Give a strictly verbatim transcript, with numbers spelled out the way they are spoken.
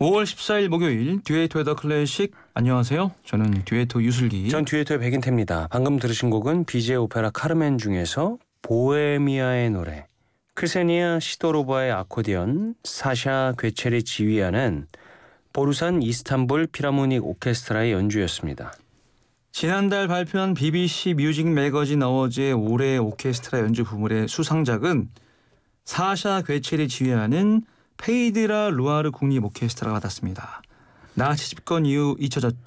오월 십사일 목요일 듀에이토의 더 클래식. 안녕하세요. 저는 듀에이토 유슬기. 전 듀에이토의 백인태입니다. 방금 들으신 곡은 비제 오페라 카르멘 중에서 보헤미아의 노래, 크세니아 시도로바의 아코디언, 사샤 괴첼이 지휘하는 보르산 이스탄불 피라모닉 오케스트라의 연주였습니다. 지난달 발표한 비비씨 뮤직 매거진 어워즈의 올해 오케스트라 연주 부문의 수상작은 사샤 괴첼이 지휘하는 페이드라 루아르 국립 오케스트라가 받았습니다. 나치 집권 이후 잊혀졌던